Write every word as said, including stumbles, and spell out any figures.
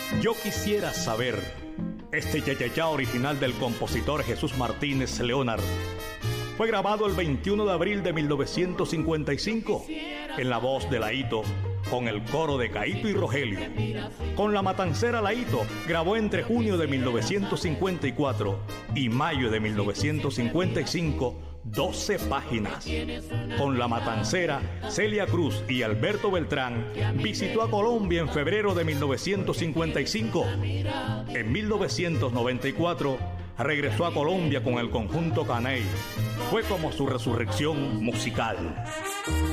Yo quisiera saber, este ya-ya-ya original del compositor Jesús Martínez Leonard, fue grabado el veintiuno de abril de mil novecientos cincuenta y cinco en la voz de Laíto, con el coro de Caíto y Rogelio. Con la matancera, Laíto grabó entre junio de mil novecientos cincuenta y cuatro y mayo de mil novecientos cincuenta y cinco doce páginas. Con la matancera, Celia Cruz y Alberto Beltrán visitó a Colombia en febrero de mil novecientos cincuenta y cinco. En mil novecientos noventa y cuatro regresó a Colombia con el conjunto Caney. Fue como su resurrección musical.